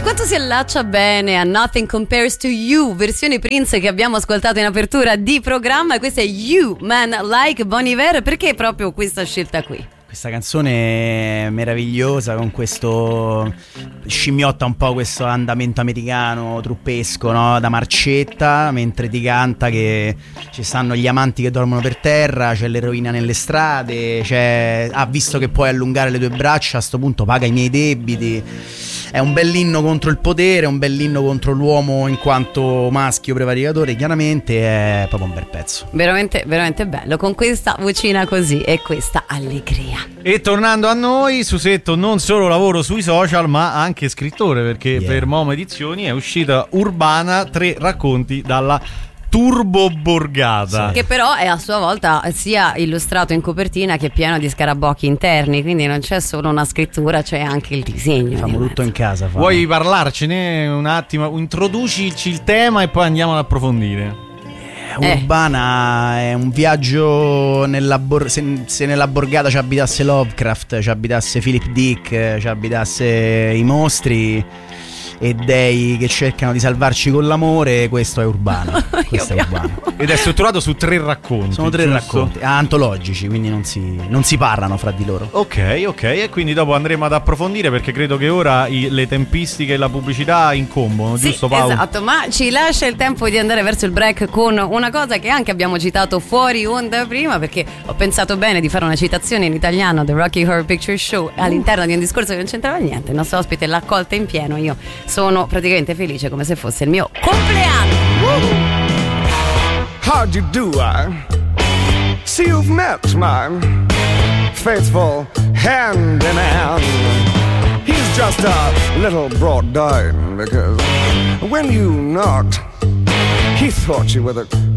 E quanto si allaccia bene a Nothing Compares to You, versione Prince che abbiamo ascoltato in apertura di programma. Questa è You, Man Like Bon Iver. Perché proprio questa scelta qui? Questa canzone è meravigliosa, con questo scimmiotta un po' questo andamento americano truppesco, no? Da marcetta, mentre ti canta che ci stanno gli amanti che dormono per terra, c'è l'eroina nelle strade, visto che puoi allungare le tue braccia, a sto punto paga i miei debiti. È un bell'inno contro il potere, un bell'inno contro l'uomo in quanto maschio prevaricatore, chiaramente è proprio un bel pezzo. Veramente, veramente bello, con questa vocina così e questa allegria. E tornando a noi, Susetto non solo lavoro sui social ma anche scrittore, perché per Momo Edizioni è uscita Urbana, 3 racconti dalla Turbo Borgata, sì. Che però è a sua volta sia illustrato in copertina che pieno di scarabocchi interni, quindi non c'è solo una scrittura, c'è anche il disegno. Facciamo tutto in casa. Vuoi parlarcene un attimo? Introducici il tema e poi andiamo ad approfondire. Urbana è un viaggio se nella borgata ci abitasse Lovecraft, ci abitasse Philip Dick, ci abitasse i mostri e dei che cercano di salvarci con l'amore, questo è Urbana. Questo è Urbana. Ed è strutturato su 3 racconti. Sono 3 racconti antologici, quindi non si parlano fra di loro. Ok, e quindi dopo andremo ad approfondire, perché credo che ora le tempistiche e la pubblicità incombono, sì, giusto Paolo? Esatto, ma ci lascia il tempo di andare verso il break con una cosa che anche abbiamo citato fuori onda prima, perché ho pensato bene di fare una citazione in italiano The Rocky Horror Picture Show all'interno di un discorso che non c'entrava niente. Il nostro ospite l'ha colta in pieno, io sono praticamente felice come se fosse il mio compleanno. How'd you do? I see you've met my faithful hand in hand. He's just a little brought down because when you knocked, he thought you were the